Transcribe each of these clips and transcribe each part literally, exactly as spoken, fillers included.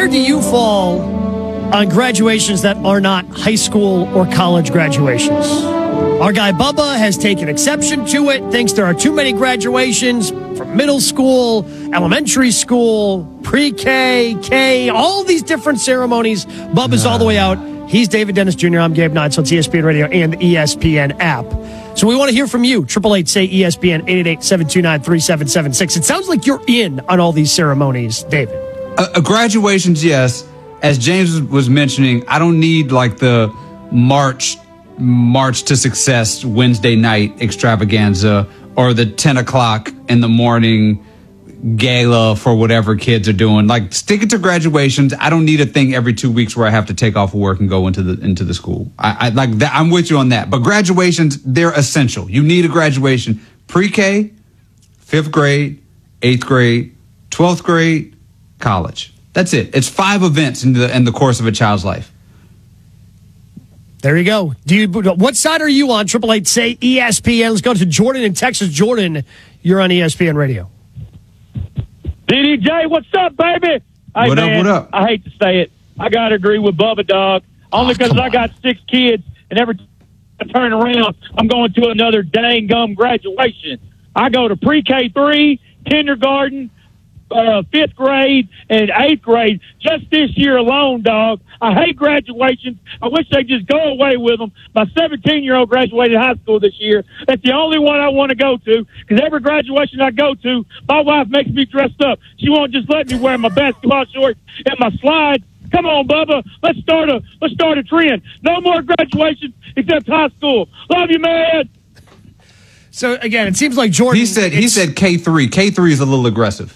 do you fall on graduations that are not high school or college graduations? Our guy Bubba has taken exception to it, thinks there are too many graduations from middle school, elementary school, pre-K, K, all these different ceremonies. Bubba's all the way out. He's David Dennis Junior I'm Gabe Knotts on E S P N Radio and the E S P N app. So we want to hear from you. eight eight eight, say E S P N, eight eight eight, seven two nine, three seven seven six. It sounds like you're in on all these ceremonies, David. Uh, uh, graduations, yes. As James was mentioning, I don't need like the March March to Success Wednesday night extravaganza or the ten o'clock in the morning gala for whatever kids are doing. Like, stick it to graduations. I don't need a thing every two weeks where I have to take off of work and go into the into the school. I, I like that. I'm with you on that. But graduations, they're essential. You need a graduation. Pre-K, fifth grade, eighth grade, twelfth grade, college. That's it. It's five events in the in the course of a child's life. There you go. Do you? What side are you on? eight eight eight, say E S P N. Let's go to Jordan in Texas. Jordan, you're on E S P N Radio. D D J, what's up, baby? Hey, what man, up, what up? I hate to say it. I got to agree with Bubba, dog. Only because oh, I got six kids, and every time I turn around, I'm going to another dang gum graduation. I go to pre-K three, kindergarten, uh, fifth grade, and eighth grade just this year alone, dog. I hate graduations. I wish they'd just go away with them. My seventeen-year-old graduated high school this year. That's the only one I want to go to, because every graduation I go to, my wife makes me dressed up. She won't just let me wear my basketball shorts and my slides. Come on, Bubba. Let's start a let's start a trend. No more graduations except high school. Love you, man. So again, it seems like Jordan. He said he said K three. K three is a little aggressive.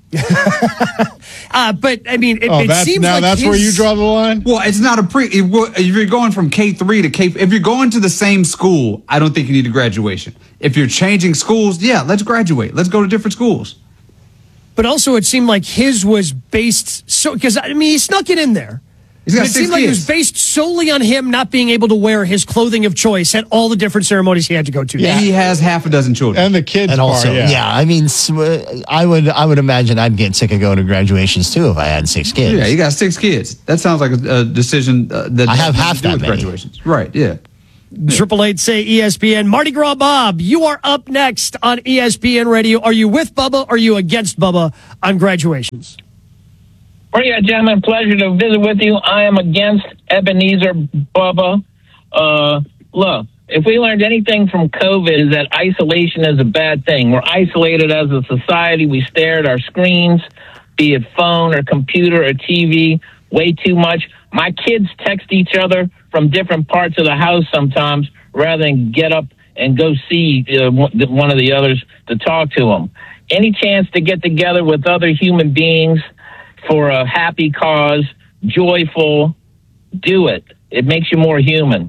uh, but I mean, it, oh, it that's, seems now like that's his... where you draw the line. Well, it's not a pre. It, if you're going from K three to K, if you're going to the same school, I don't think you need a graduation. If you're changing schools, yeah, let's graduate. Let's go to different schools. But also, it seemed like his was based so because I mean, he snuck it in there. He's got it six seemed like it kids. was based solely on him not being able to wear his clothing of choice at all the different ceremonies he had to go to. Yeah, and he has half a dozen children. And the kids and also, part, yeah. yeah, I mean, I would, I would imagine I'd get sick of going to graduations too if I had six kids. Yeah, you got six kids. That sounds like a, a decision uh, that I have has half to do that with many. graduations. Right? Yeah. Triple eight say E S P N. Mardi Gras Bob, you are up next on E S P N Radio. Are you with Bubba? Or are you against Bubba on graduations? Well, yeah, gentlemen, pleasure to visit with you. I am against Ebenezer Bubba. Uh, look, if we learned anything from COVID is that isolation is a bad thing. We're isolated as a society. We stare at our screens, be it phone or computer or T V, way too much. My kids text each other from different parts of the house sometimes rather than get up and go see uh, one of the others to talk to them. Any chance to get together with other human beings for a happy cause, joyful, do it. It makes you more human.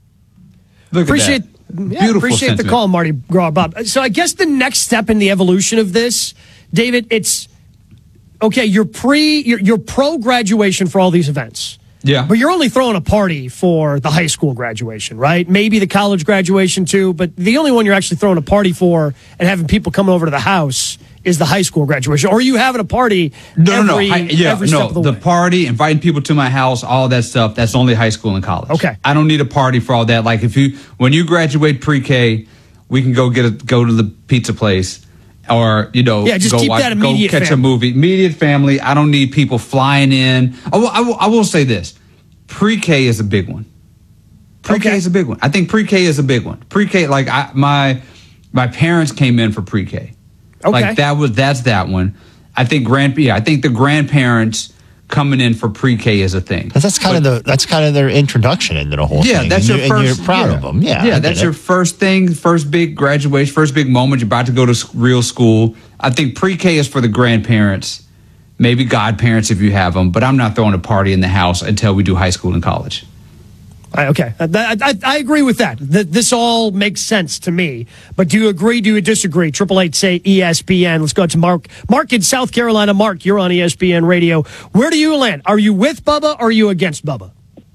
Look appreciate, at that. Yeah, Beautiful appreciate sentiment. the call, Marty Gras Bob. So I guess the next step in the evolution of this, David, it's okay. You're pre, you're, you're pro graduation for all these events. Yeah. But you're only throwing a party for the high school graduation, right? Maybe the college graduation too, but the only one you're actually throwing a party for and having people coming over to the house is the high school graduation. Or are you having a party no, every, no, no. I, yeah, every no, step of the, the way? party, inviting people to my house, all that stuff, that's only high school and college. Okay. I don't need a party for all that. Like if you, when you graduate pre-K, we can go get a, go to the pizza place or, you know, yeah, just go, keep watch, that go immediate catch family. a movie. Immediate family. I don't need people flying in. I will, I will, I will say this. Pre-K is a big one. Pre-K Okay. is a big one. I think pre-K is a big one. Pre-K, like I, my, my parents came in for pre-K. Okay. Like that was, that's that one. I think grand, yeah, I think the grandparents coming in for pre-K is a thing. Because that's kind But- of the that's kind of their introduction into the whole Yeah, thing. that's and your you- first. And you're proud yeah. of them. Yeah, yeah, I that's get your it. first thing, first big graduation, first big moment. You're about to go to s- real school. I think pre-K is for the grandparents, maybe godparents if you have them. But I'm not throwing a party in the house until we do high school and college. I- Okay, I, I, I agree with that. Th- This all makes sense to me. But do you agree? Do you disagree? Triple eight say E S P N. Let's go to Mark. Mark in South Carolina. Mark, you're on E S P N Radio. Where do you land? Are you with Bubba or are you against Bubba?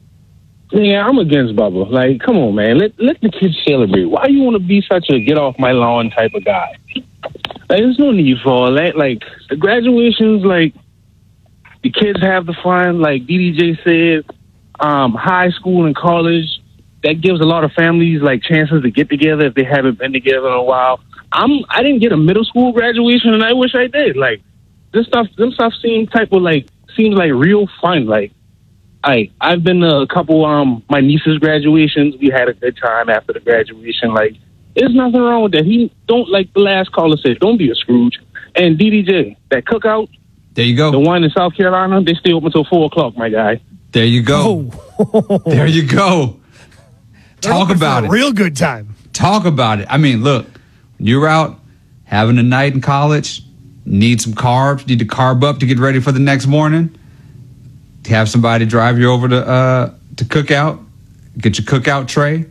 Yeah, I'm against Bubba. Like, come on, man. Let let the kids celebrate. Why you want to be such a get off my lawn type of guy? Like, there's no need for all that. Like, the graduations, like, the kids have the fun. Like D D J said, um, high school and college, that gives a lot of families like chances to get together if they haven't been together in a while. I'm I didn't get a middle school graduation, and I wish I did. Like this stuff, them stuff seems type of like seems like real fun. Like I I've been to a couple um my niece's graduations. We had a good time after the graduation. Like there's nothing wrong with that. He don't like the last caller said. Don't be a Scrooge. And D D J, that cookout. There you go. The one in South Carolina, they stay open until four o'clock, my guy. There you go. Oh. There you go. Talk about it. Real good time. Talk about it. I mean, look, you're out having a night in college, need some carbs, need to carb up to get ready for the next morning. Have somebody drive you over to uh, to cookout, get your cookout tray,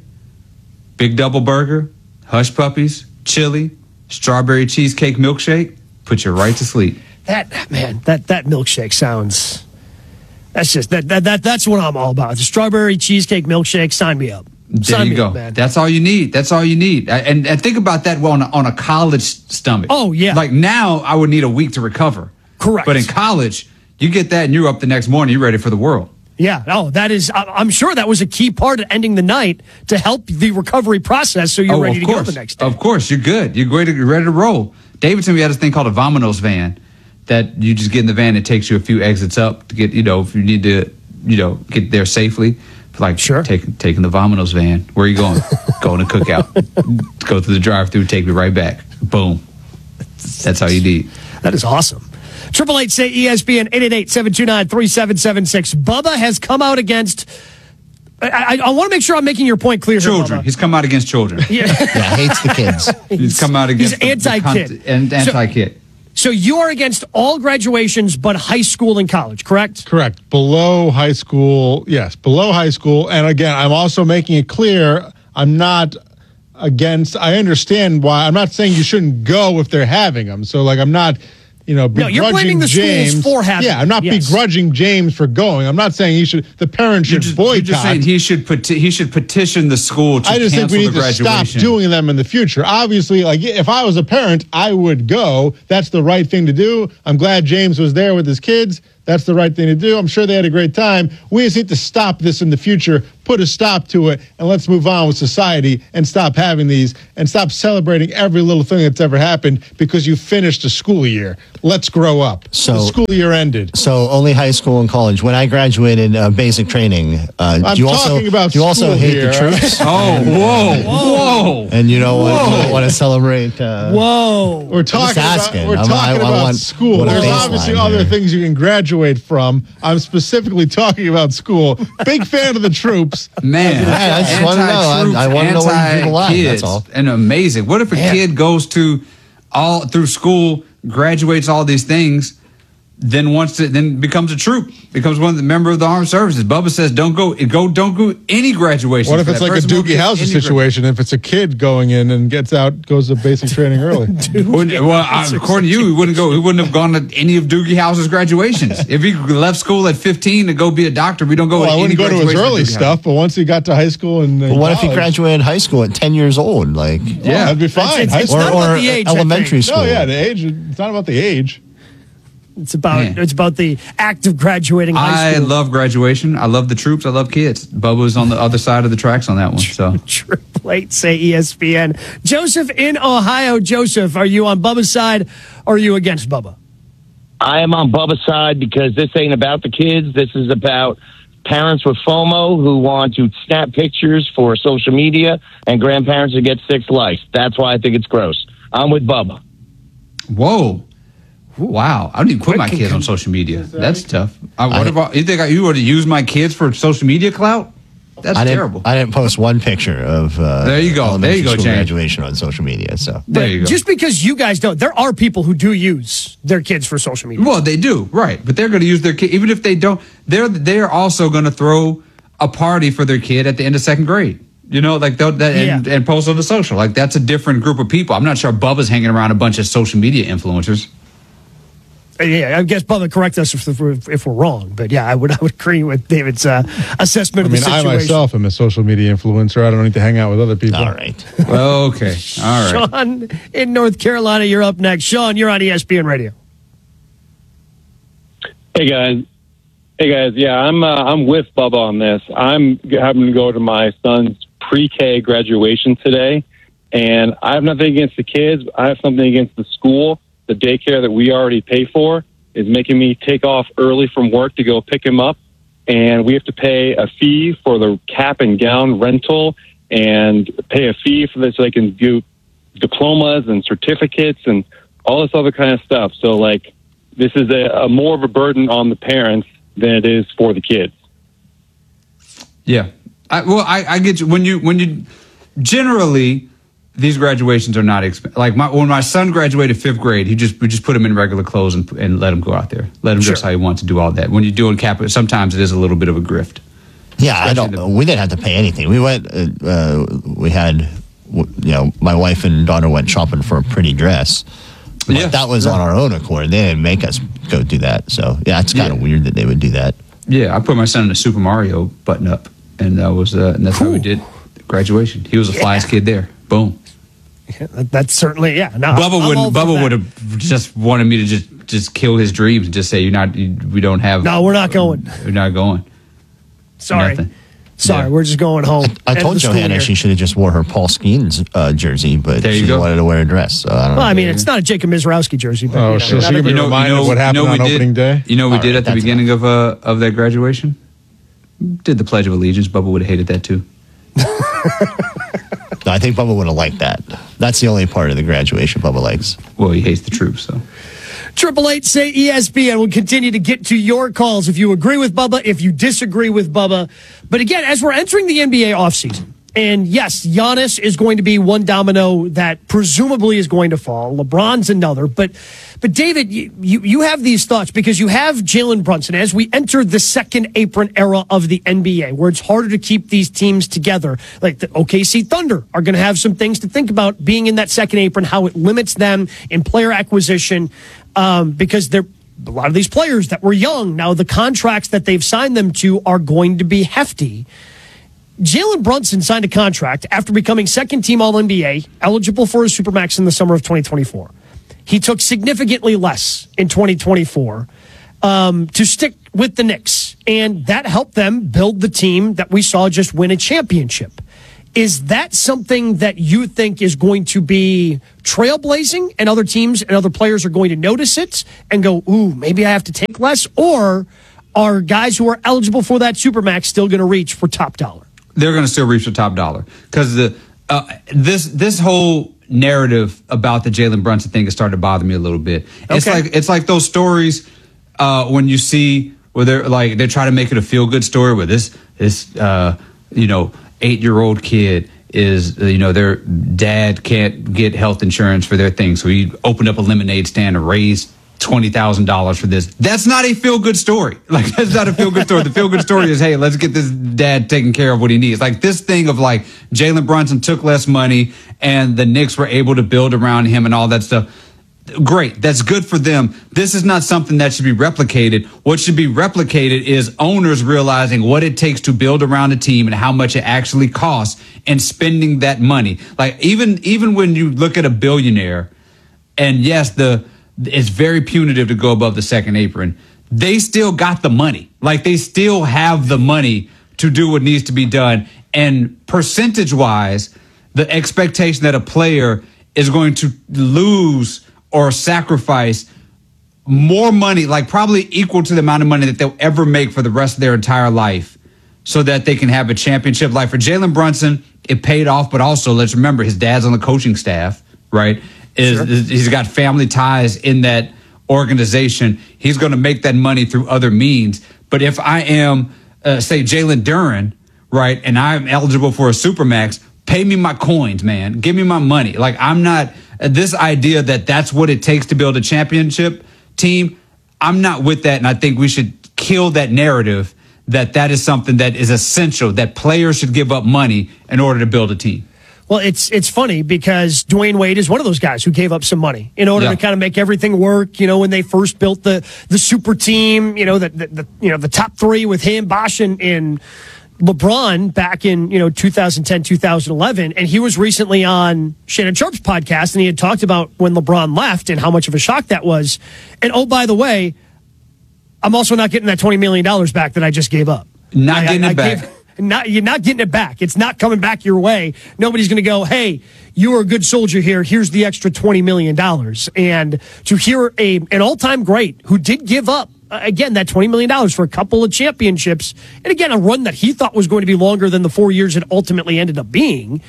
big double burger, hush puppies, chili, strawberry cheesecake milkshake, put you right to sleep. That man, that that milkshake sounds. That's just that that, that that's what I'm all about. The strawberry cheesecake milkshake. Sign me up. There Sign you me go. up, man. That's all you need. That's all you need. And and think about that on a, on a college stomach. Oh, yeah. Like now, I would need a week to recover. Correct. But in college, you get that and you're up the next morning. You're ready for the world. Yeah. Oh, that is. I- I'm sure that was a key part of ending the night to help the recovery process, so you're oh, ready of to course. go the next day. Of course, you're good. You're ready to, you're ready to roll. Davidson, we had this thing called a Vominos van that you just get in the van. It takes you a few exits up to get, you know, if you need to, you know, get there safely. Like Sure. taking taking the Vominos van. Where are you going? Going to cookout. Go through the drive-through. Take me right back. Boom. That's how you need. That is awesome. Triple eight say E S P N eight eight eight seven two nine three seven seven six. Bubba has come out against. I, I, I want to make sure I'm making your point clear. Children. Here, Bubba. He's come out against children. Yeah. Yeah, hates the kids. He's come out against He's the- the anti-kid. con- and anti-kid. So you are against all graduations but high school and college, correct? Correct. Below high school, yes, below high school. And again, I'm also making it clear I'm not against, I understand why. I'm not saying you shouldn't go if they're having them. So, like, I'm not, you know, No, begrudging you're blaming the schools James for having Yeah, I'm not them, yes. begrudging James for going. I'm not saying he should, the parents You're should just, boycott. you're just saying he should peti- he should petition the school to I just think cancel we the need to graduation. stop doing them in the future. Obviously, like if I was a parent, I would go. That's the right thing to do. I'm glad James was there with his kids. That's the right thing to do. I'm sure they had a great time. We just need to stop this in the future, put a stop to it, and let's move on with society and stop having these and stop celebrating every little thing that's ever happened because you finished a school year. Let's grow up. So- the school year ended. So only high school and college. When I graduated uh, basic training, uh, I'm do you also talking about do you also school hate here. the troops? Oh, whoa, whoa. And you know what? You don't want to celebrate. Uh, Whoa. We're talking about, asking. we're I'm- talking I- I about want- school. want a There's baseline obviously here. other things you can graduate from. I'm specifically talking about school. Big fan of the troops. Man, Yeah, I just wanna know. I- Anti-troops, I wanna know where you draw the line, anti-kids, that's all. And amazing. What if a Man. kid goes to all through school, graduates all these things, then wants to then becomes a troop, becomes one of the member of the armed services? Bubba says, "Don't go, go, don't go any graduation." What if for it's that like a person. Won't Doogie get Howser any gra- situation? If it's a kid going in and gets out, goes to basic training early. Wouldn't- well, uh, according to you, he wouldn't go. He wouldn't have gone to any of Doogie Howser's graduations. If he left school at fifteen to go be a doctor, we don't go. Well, to I any wouldn't go to his graduation of early Doogie Howser. stuff, but once he got to high school and uh, but what if he college, graduated high school at ten years old? Like, Yeah, that'd be fine. It's- High it's school. not or, about or the age, I elementary think. school. No, yeah, the age. It's not about the age. It's about Man. it's about the act of graduating high I school. love graduation. I love the troops. I love kids. Bubba's on the other side of the tracks on that one. So Triple eight say E S P N. Joseph in Ohio. Joseph, are you on Bubba's side or are you against Bubba? I am on Bubba's side because this ain't about the kids. This is about parents with FOMO who want to snap pictures for social media and grandparents who get six likes. That's why I think it's gross. I'm with Bubba. whoa. Wow, I don't even put my Quick kids on con- social media. That's tough. I, what I- about you? Think I, you would have used my kids for social media clout? That's I didn't, terrible. I didn't post one picture of uh, There you go. elementary There you go, school James. graduation on social media. So there you go. Just because you guys don't, there are people who do use their kids for social media. Well, they do, right? But they're going to use their kid, even if they don't. They're they're also going to throw a party for their kid at the end of second grade. You know, like they'll- that, and, Yeah. and post on the social. Like that's a different group of people. I'm not sure Bubba's hanging around a bunch of social media influencers. Yeah, I guess Bubba correct us if we're, if we're wrong, but yeah, I would I would agree with David's uh, assessment I of mean, the I situation. myself am a social media influencer. I don't need to hang out with other people. all right. Okay, all right. Sean in North Carolina, you're up next. Sean, you're on E S P N Radio. Hey guys, hey guys, yeah, I'm uh, I'm with Bubba on this. I'm having to go to my son's pre-K graduation today, and I have nothing against the kids. I have something against the school. The daycare that we already pay for is making me take off early from work to go pick him up, and we have to pay a fee for the cap and gown rental, and pay a fee for this so they can do diplomas and certificates and all this other kind of stuff. So, like, this is a, a more of a burden on the parents than it is for the kids. Yeah. I, well, I, I get you. When you, when you, generally, these graduations are not expensive. Like, my, when my son graduated fifth grade, he just, we just put him in regular clothes and, and let him go out there. Let him Sure. dress how he wants to do all that. When you're doing cap, sometimes it is a little bit of a grift. Yeah, I don't. the- we didn't have to pay anything. We went. Uh, uh, we had, w- you know, my wife and daughter went shopping for a pretty dress. But Yeah. that was Yeah. on our own accord. They didn't make us go do that. So yeah, it's kind of Yeah. weird that they would do that. Yeah, I put my son in a Super Mario button up, and that was uh, and that's how we did graduation. He was the flyest kid there. Boom. That's certainly, yeah. No, Bubba I'm would all for Bubba that. would have just wanted me to just just kill his dreams and just say you're not you, we don't have No, we're not going. we're not going. Sorry. Nothing. Sorry, Yeah. we're just going home. I End of told the school Johanna year. she should have just wore her Paul Skeens uh, jersey, but There you she go. wanted to wear a dress. So I don't Well, know. I mean, it's not a Jacob Mizrowski jersey. But, Oh, you know, so not she every- could be reminded of what happened we on did, opening day? You know what we All did right, at the that's beginning of uh, of that graduation? Did the Pledge of Allegiance. Bubba would have hated that too. No, I think Bubba would have liked that. That's the only part of the graduation Bubba likes. Well, he hates the troops, so. Triple eight say E S P N. We'll continue to get to your calls if you agree with Bubba, if you disagree with Bubba. But again, as we're entering the N B A offseason, and yes, Giannis is going to be one domino that presumably is going to fall. LeBron's another. But, but David, you, you, you have these thoughts because you have Jalen Brunson as we enter the second apron era of the N B A, where it's harder to keep these teams together. Like the O K C Thunder are going to have some things to think about being in that second apron, how it limits them in player acquisition, um, because they're a lot of these players that were young. Now the contracts that they've signed them to are going to be hefty. Jalen Brunson signed a contract after becoming second team All N B A, eligible for a Supermax in the summer of twenty twenty-four. He took significantly less in twenty twenty-four um, to stick with the Knicks, and that helped them build the team that we saw just win a championship. Is that something that you think is going to be trailblazing, and other teams and other players are going to notice it and go, ooh, maybe I have to take less? Or are guys who are eligible for that Supermax still going to reach for top dollar? They're going to still reach the top dollar because the uh, this this whole narrative about the Jalen Brunson thing has started to bother me a little bit. It's Okay. like it's like those stories uh, when you see where they're like they try to make it a feel good story where this this uh, you know eight year old kid is uh, you know their dad can't get health insurance for their thing, so he opened up a lemonade stand and raised twenty thousand dollars for this. That's not a feel-good story. Like, that's not a feel-good story. The feel-good story is, hey, let's get this dad taking care of what he needs. Like, this thing of, like, Jalen Brunson took less money and the Knicks were able to build around him and all that stuff. Great. That's good for them. This is not something that should be replicated. What should be replicated is owners realizing what it takes to build around a team and how much it actually costs and spending that money. Like, even, even when you look at a billionaire, and yes, the it's very punitive to go above the second apron, they still got the money. Like, they still have the money to do what needs to be done. And percentage-wise, the expectation that a player is going to lose or sacrifice more money, like probably equal to the amount of money that they'll ever make for the rest of their entire life so that they can have a championship. Like, for Jalen Brunson, it paid off, but also let's remember his dad's on the coaching staff, right? Is, Sure. is he's got family ties in that organization. He's going to make that money through other means. But if I am, uh, say, Jalen Duren, right, and I'm eligible for a Supermax, pay me my coins, man. Give me my money. Like, I'm not uh, this idea that that's what it takes to build a championship team. I'm not with that, and I think we should kill that narrative that that is something that is essential, that players should give up money in order to build a team. Well, it's it's funny because Dwayne Wade is one of those guys who gave up some money in order Yeah. to kind of make everything work. You know, when they first built the the super team, you know, the, the, the you know the top three with him, Bosh, and, and LeBron back in you know two thousand ten, two thousand eleven, and he was recently on Shannon Sharp's podcast, and he had talked about when LeBron left and how much of a shock that was. And oh, by the way, I'm also not getting that twenty million dollars back that I just gave up. Not I, getting I, it I back. Gave, not, you're not getting it back. It's not coming back your way. Nobody's going to go, hey, you were a good soldier here. Here's the extra twenty million dollars. And to hear a an all-time great who did give up, uh, again, that twenty million dollars for a couple of championships, and again, a run that he thought was going to be longer than the four years it ultimately ended up being,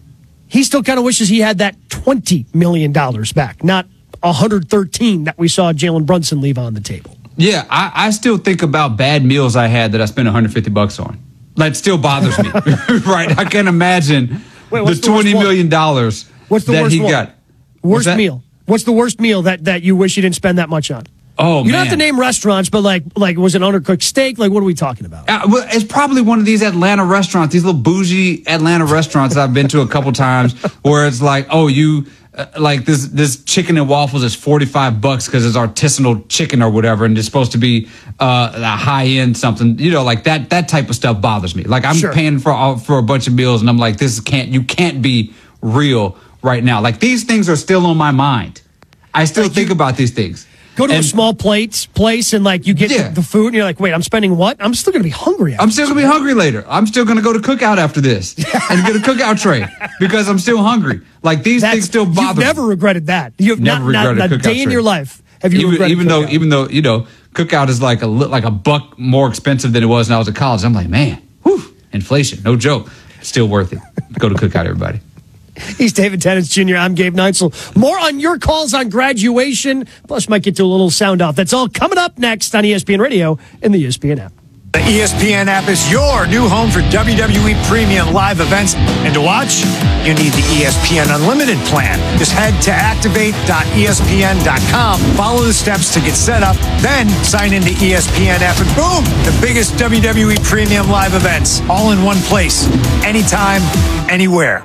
he still kind of wishes he had that twenty million dollars back, not one hundred thirteen that we saw Jalen Brunson leave on the table. Yeah, I, I still think about bad meals I had that I spent one hundred fifty bucks on. That still bothers me, right? I can't imagine Wait, the the twenty million dollars what's the that worst he one? got. Worst that? meal. What's the worst meal that, that you wish you didn't spend that much on? Oh, you man. don't have to name restaurants, but like, like was it undercooked steak? Like, what are we talking about? Uh, well, it's probably one of these Atlanta restaurants, these little bougie Atlanta restaurants I've been to a couple times, where it's like, oh, you uh, like this this chicken and waffles is forty-five bucks because it's artisanal chicken or whatever, and it's supposed to be uh, a high end something, you know, like that. That type of stuff bothers me. Like I'm Sure. paying for uh, for a bunch of meals, and I'm like, this can't you can't be real right now. Like these things are still on my mind. I still Like think you- about these things. Go to And- a small plates place and like you get Yeah. the, the food and you're like, wait, I'm spending what? I'm still going to be hungry. After I'm still gonna be hungry later. I'm still gonna go to Cookout after this and get a Cookout tray because I'm still hungry. Like these That's, things still bother You've never me. regretted that. You've Never not, regretted not, a not a Cookout day in tray. your life have you Even, regretted even though, Cookout. even though you know, Cookout is like a li- like a buck more expensive than it was when I was at college. I'm like, man, whew, inflation, no joke. Still worth it. Go to Cookout, everybody. He's David Tennant Junior I'm Gabe Neitzel. More on your calls on graduation. Plus, might get to a little sound off. That's all coming up next on E S P N Radio and the E S P N app. The E S P N app is your new home for W W E premium live events. And to watch, you need the E S P N Unlimited plan. Just head to activate dot E S P N dot com, follow the steps to get set up, then sign into E S P N app, and boom, the biggest W W E premium live events all in one place, anytime, anywhere.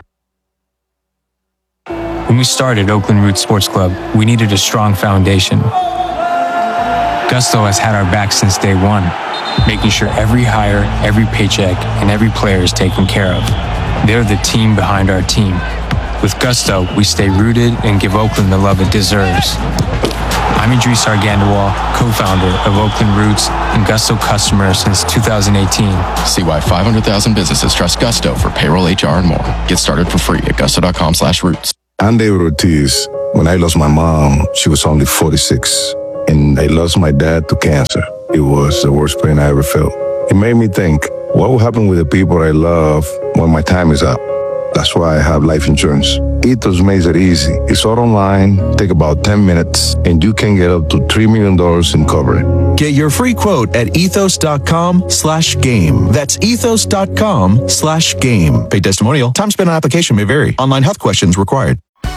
When we started Oakland Roots Sports Club, we needed a strong foundation. Gusto has had our back since day one, making sure every hire, every paycheck, and every player is taken care of. They're the team behind our team. With Gusto, we stay rooted and give Oakland the love it deserves. I'm Idris Argandawal, co-founder of Oakland Roots and Gusto customer since two thousand eighteen. See why five hundred thousand businesses trust Gusto for payroll, H R, and more. Get started for free at gusto.com slash roots. I'm David Ortiz. When I lost my mom, she was only forty-six. And I lost my dad to cancer. It was the worst pain I ever felt. It made me think, what will happen with the people I love when my time is up? That's why I have life insurance. Ethos makes it easy. It's all online, take about ten minutes, and you can get up to three million dollars in coverage. Get your free quote at ethos.com slash game. That's ethos.com slash game. Paid testimonial. Time spent on application may vary. Online health questions required.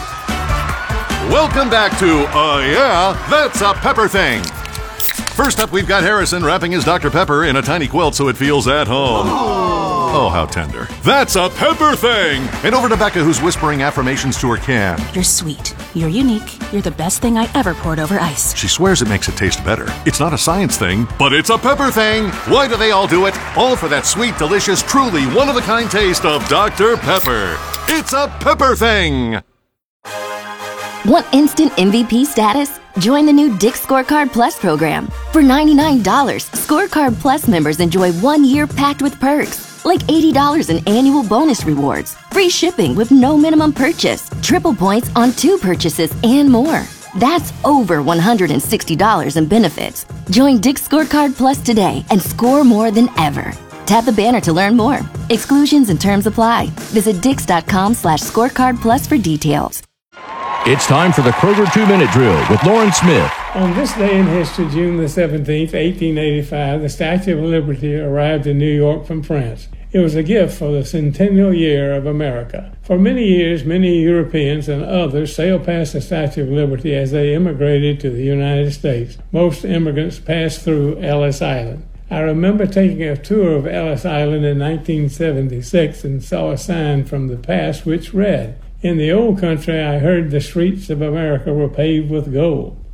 Welcome back to Uh Yeah, That's a Pepper Thing. First up, we've got Harrison wrapping his Doctor Pepper in a tiny quilt so it feels at home. Oh, how tender. That's a Pepper Thing! And over to Becca, who's whispering affirmations to her can. You're sweet. You're unique. You're the best thing I ever poured over ice. She swears it makes it taste better. It's not a science thing, but it's a pepper thing. Why do they all do it? All for that sweet, delicious, truly one-of-a-kind taste of Doctor Pepper. It's a Pepper Thing! Want instant M V P status? Join the new Dick's Scorecard Plus program. For ninety-nine dollars, Scorecard Plus members enjoy one year packed with perks, like eighty dollars in annual bonus rewards, free shipping with no minimum purchase, triple points on two purchases, and more. That's over one hundred sixty dollars in benefits. Join Dick's Scorecard Plus today and score more than ever. Tap the banner to learn more. Exclusions and terms apply. Visit dix.com slash scorecard plus for details. It's time for the Kroger two-minute drill with Lauren Smith. On this day in history, June the seventeenth, eighteen eighty-five, the Statue of Liberty arrived in New York from France. It was a gift for the centennial year of America. For many years, many Europeans and others sailed past the Statue of Liberty as they immigrated to the United States. Most immigrants passed through Ellis Island. I remember taking a tour of Ellis Island in nineteen seventy-six and saw a sign from the past which read, "In the old country, I heard the streets of America were paved with gold."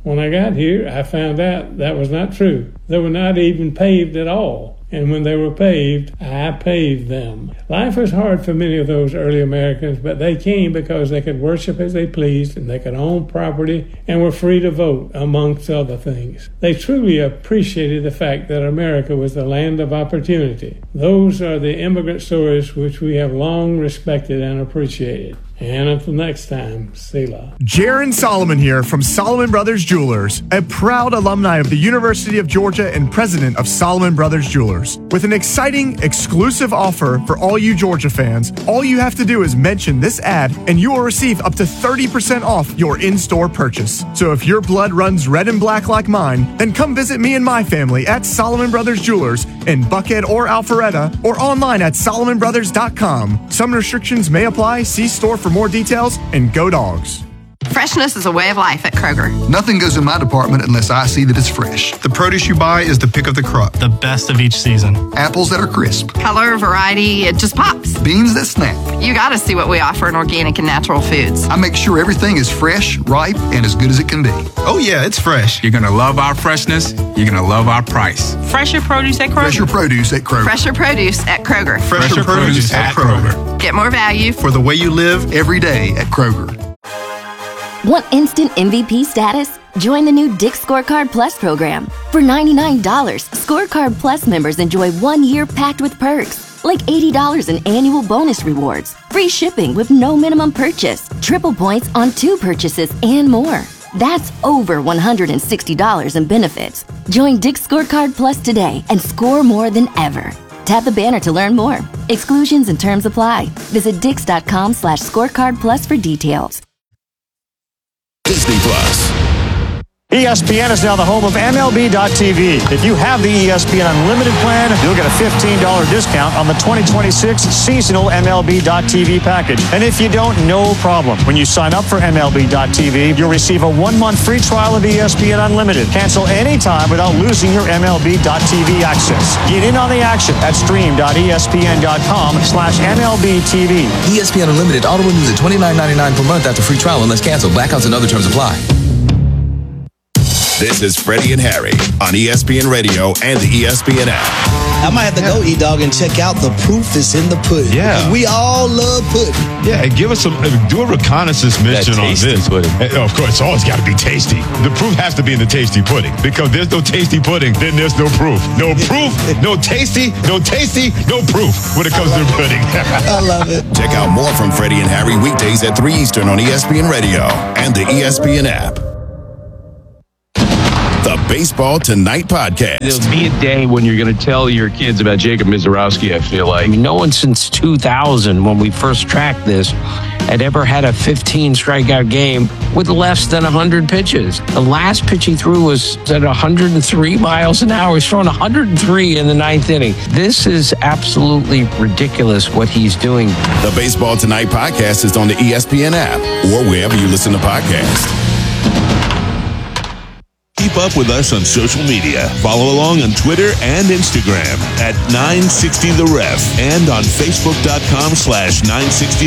When I got here, I found out that was not true. They were not even paved at all. And when they were paved, I paved them. Life was hard for many of those early Americans, but they came because they could worship as they pleased and they could own property and were free to vote, amongst other things. They truly appreciated the fact that America was the land of opportunity. Those are the immigrant stories which we have long respected and appreciated. And until next time, Selah. Jaron Solomon here from Solomon Brothers Jewelers, a proud alumni of the University of Georgia and president of Solomon Brothers Jewelers. With an exciting, exclusive offer for all you Georgia fans, all you have to do is mention this ad and you will receive up to thirty percent off your in-store purchase. So if your blood runs red and black like mine, then come visit me and my family at Solomon Brothers Jewelers in Buckhead or Alpharetta or online at solomon brothers dot com. Some restrictions may apply. See store for more details, and go Dogs. Freshness is a way of life at Kroger. Nothing goes in my department unless I see that it's fresh. The produce you buy is the pick of the crop. The best of each season. Apples that are crisp. Color, variety, it just pops. Beans that snap. You gotta see what we offer in organic and natural foods. I make sure everything is fresh, ripe, and as good as it can be. Oh yeah, it's fresh. You're gonna love our freshness. You're gonna love our price. Fresher produce at Kroger. Fresher produce at Kroger. Fresher produce at Kroger. Fresher, Fresher produce, produce at Kroger. Kroger. Get more value for the way you live every day at Kroger. Want instant M V P status? Join the new Dick's Scorecard Plus program. For ninety-nine dollars, Scorecard Plus members enjoy one year packed with perks, like eighty dollars in annual bonus rewards, free shipping with no minimum purchase, triple points on two purchases, and more. That's over one hundred sixty dollars in benefits. Join Dick's Scorecard Plus today and score more than ever. Tap the banner to learn more. Exclusions and terms apply. Visit dix.com slash scorecard plus for details. Disney Plus. E S P N is now the home of M L B dot T V. If you have the E S P N Unlimited plan, you'll get a fifteen dollars discount on the twenty twenty-six seasonal M L B dot T V package. And if you don't, no problem. When you sign up for M L B dot T V, you'll receive a one-month free trial of E S P N Unlimited. Cancel anytime without losing your M L B dot T V access. Get in on the action at stream.espn.com slash MLBTV. E S P N Unlimited auto renews at twenty-nine ninety-nine per month after free trial unless canceled. Blackouts and other terms apply. This is Freddie and Harry on E S P N Radio and the E S P N app. I might have to go, E-Dog, and check out The Proof is in the Pudding. Yeah. We all love pudding. Yeah, give us some, do a reconnaissance mission on this. Pudding. Of course, it's always got to be tasty. The proof has to be in the tasty pudding because there's no tasty pudding, then there's no proof. No proof, no tasty, no tasty, no proof when it comes to pudding. I love it. Check out more from Freddie and Harry weekdays at three Eastern on E S P N Radio and the E S P N app. The Baseball Tonight podcast. There'll be a day when you're going to tell your kids about Jacob Mizorowski, I feel like. I mean, no one since two thousand, when we first tracked this, had ever had a fifteen strikeout game with less than one hundred pitches. The last pitch he threw was at one hundred three miles an hour. He's throwing one hundred three in the ninth inning. This is absolutely ridiculous what he's doing. The Baseball Tonight podcast is on the E S P N app or wherever you listen to podcasts. Keep up with us on social media. Follow along on Twitter and Instagram at nine sixty The Ref and on Facebook.com slash 960